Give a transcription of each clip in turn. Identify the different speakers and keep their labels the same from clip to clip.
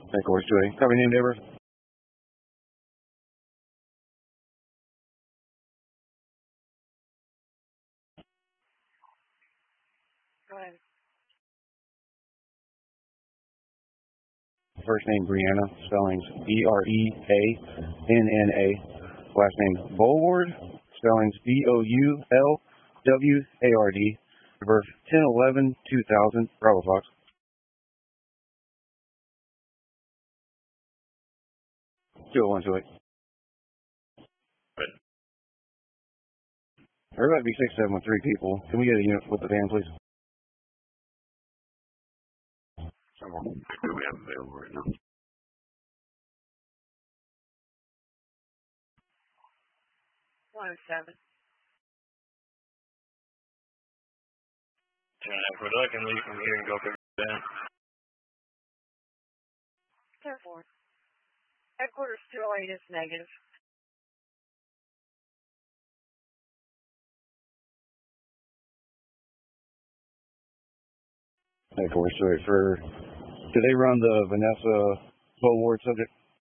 Speaker 1: Of course, Joey. Copy name, David.
Speaker 2: Go ahead.
Speaker 1: First name Brianna, spellings Breanna. Last name Boulward, spellings Boulward. Birth 10/11/2000. Bravo Fox. Two 128. Everybody be 6'7" with 3 people. Can we get a unit with the van, please?
Speaker 3: Do we have available right now?
Speaker 2: $107.
Speaker 3: If we're looking, leave from here and go pick it down.
Speaker 2: 10-4. Headquarters 208 is negative.
Speaker 1: Of course, Joey. Did they run the Vanessa Boulward subject?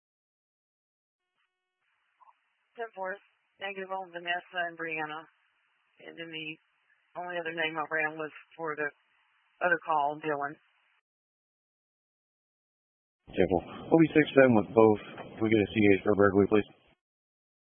Speaker 2: 10-4. Negative on Vanessa and Brianna. And then the only other name I ran was for the other call, Dylan.
Speaker 1: Simple. We'll be 6'7" with both. Can we get a CH for Berkeley, please?